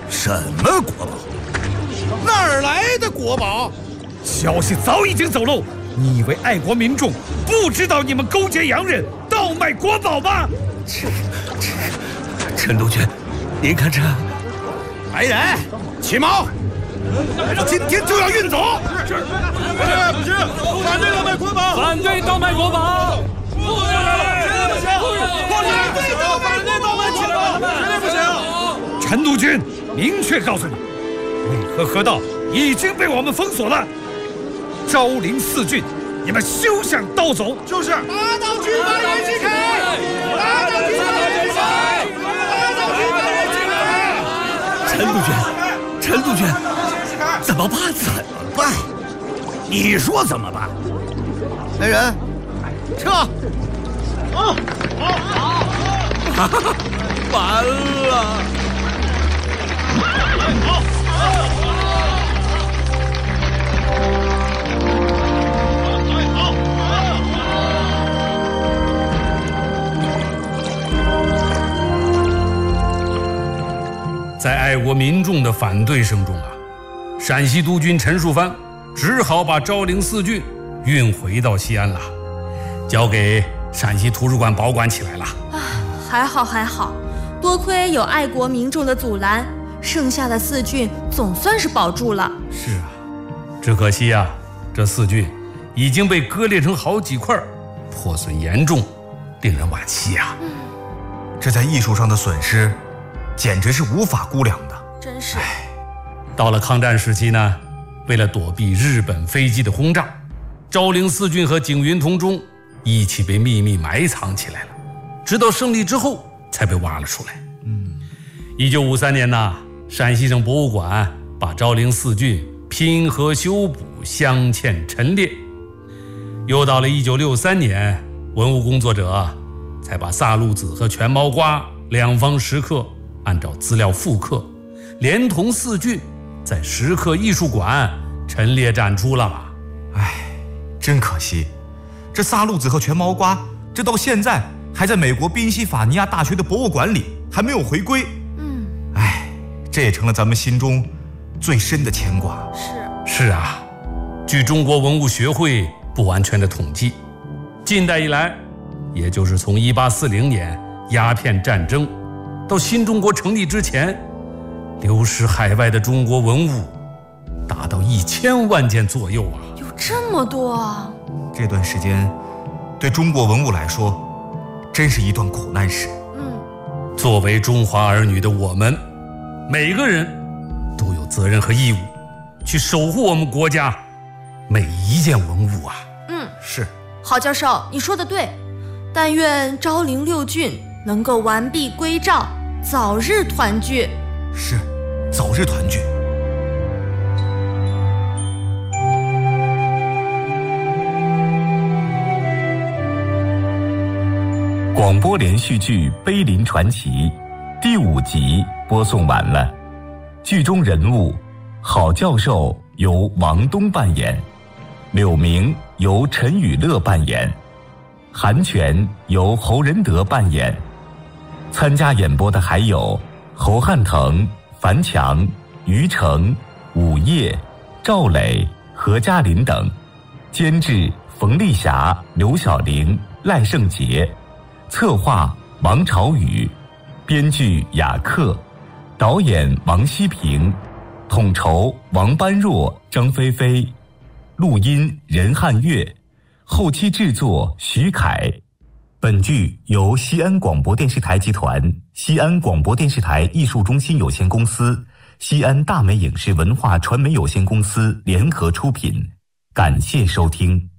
什么国宝？哪儿来的国宝？ 消息早已经走漏，你以为爱国民众不知道你们勾结洋人盗卖国宝吗？ 陈督军，您看这来人，起锚！今天就要运走！ 不行！反对盗卖国宝！ 反对盗卖国宝！ 不行！反对盗卖国宝！绝对不行！ 陈督军，明确告诉你，渭河河道已经被我们封锁了。昭陵4郡，你们休想盗走！ 就是。 打倒军阀袁世凯！打倒军阀袁世凯！打倒军阀袁世凯！ 陈督军，怎么办？ 怎么办？你说怎么办？来人，撤！ 完了！ 在爱国民众的反对声中陕西督军陈树藩只好把昭陵4郡运回到西安了，交给陕西图书馆保管起来了。 还好，多亏有爱国民众的阻拦，剩下的4郡总算是保住了。 是啊，只可惜这4郡已经被割裂成好几块，破损严重，令人惋惜这在艺术上的损失简直是无法估量的。 真是。 到了抗战时期呢，为了躲避日本飞机的轰炸，昭陵4郡和景云同中一起被秘密埋藏起来了，直到胜利之后才被挖了出来。1953年陕西省博物馆把昭陵4郡拼合修补，镶嵌陈列。又到了1963年，文物工作者才把萨路子和全毛瓜2方石刻按照资料复刻，连同4郡在石刻艺术馆陈列展出了。 真可惜，这萨路子和全毛瓜，这到现在还在美国宾夕法尼亚大学的博物馆里，还没有回归。这也成了咱们心中最深的牵挂。 是啊，据中国文物学会不完全的统计，近代以来，也就是从1840年鸦片战争到新中国成立之前，流失海外的中国文物达到1000万件左右有这么多这段时间对中国文物来说真是一段苦难史。 作为中华儿女的我们，每个人都有责任和义务去守护我们国家每一件文物是。 郝教授，你说的对，但愿昭陵6郡能够完璧归赵，早日团聚。 是，早日团聚。 广播连续剧《碑林传奇》第5集播送完了。剧中人物郝教授由王东扮演，柳明由陈宇乐扮演，韩全由侯仁德扮演。参加演播的还有侯汉腾、樊强、于成、武业、赵磊、何嘉林等。监制冯丽霞、刘晓玲、赖胜杰。策划王朝宇，编剧雅克，导演王希平，统筹王般若、张菲菲，录音任汉月，后期制作徐凯。本剧由西安广播电视台集团、西安广播电视台艺术中心有限公司、西安大美影视文化传媒有限公司联合出品，感谢收听。